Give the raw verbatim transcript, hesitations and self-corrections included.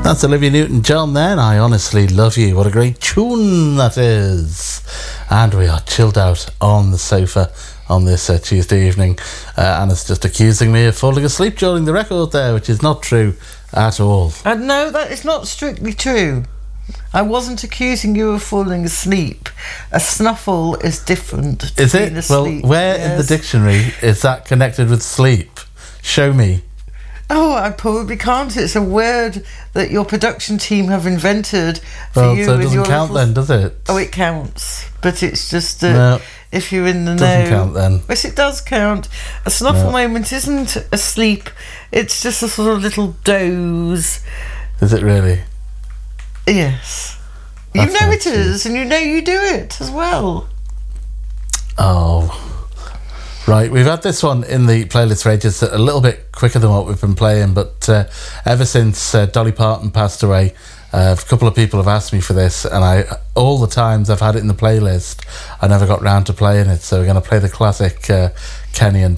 That's Olivia Newton-John then. I Honestly Love You. What a great tune that is. And we are chilled out on the sofa on this uh, Tuesday evening. Uh, Anna's just accusing me of falling asleep during the record there, which is not true at all. Uh, no, that is not strictly true. I wasn't accusing you of falling asleep. A snuffle is different to Is being it? asleep. Well, where yes. in the dictionary is that connected with sleep? Show me. Oh, I probably can't. It's a word that your production team have invented for Well, you. so it with doesn't your count little... then, does it? Oh, it counts. But it's just uh, No, if you're in the know. doesn't count then. Yes, it does count. A snuffle No. moment isn't a sleep. It's just a sort of little doze. Is it really? Yes. That You know it sounds is, and you know you do it as well. Oh. Right, we've had this one in the playlist for ages, a little bit quicker than what we've been playing, but uh, ever since uh, Dolly Parton passed away, uh, a couple of people have asked me for this, and I all the times I've had it in the playlist, I never got round to playing it, so we're going to play the classic uh, Kenny and